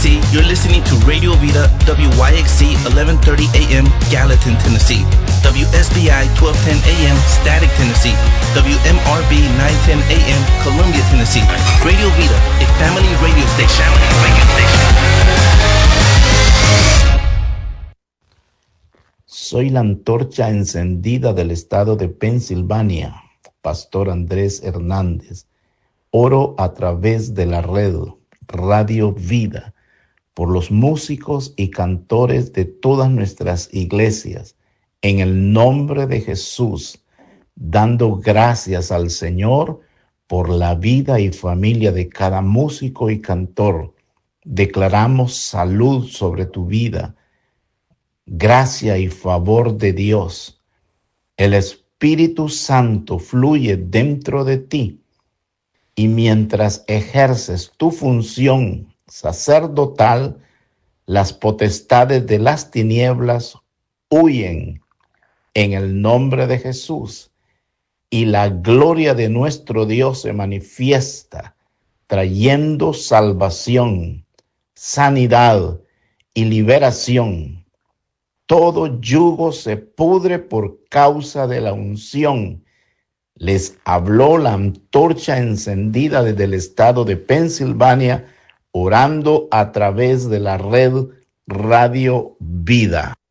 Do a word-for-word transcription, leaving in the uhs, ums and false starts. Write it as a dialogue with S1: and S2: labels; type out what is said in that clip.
S1: Tennessee. You're listening to Radio Vida, W Y X C, eleven thirty A M, Gallatin, Tennessee. W S B I, twelve ten A M, Static, Tennessee. W M R B, nine ten A M, Columbia, Tennessee. Radio Vida, a family radio station. Radio station.
S2: Soy la antorcha encendida del estado de Pensilvania, Pastor Andrés Hernández. Oro a través de la red Radio Vida por los músicos y cantores de todas nuestras iglesias, en el nombre de Jesús, dando gracias al Señor por la vida y familia de cada músico y cantor. Declaramos salud sobre tu vida, gracia y favor de Dios. El Espíritu Santo fluye dentro de ti y mientras ejerces tu función sacerdotal, las potestades de las tinieblas huyen en el nombre de Jesús y la gloria de nuestro Dios se manifiesta, trayendo salvación, sanidad y liberación. Todo yugo se pudre por causa de la unción. Les habló la antorcha encendida desde el estado de Pensilvania, orando a través de la red Radio Vida.